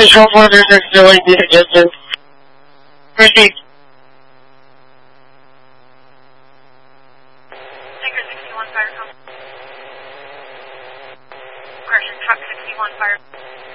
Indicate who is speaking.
Speaker 1: His homeowners are still in the distance. Proceed.
Speaker 2: Tanker 61 fire call. Correction, truck 61 fire.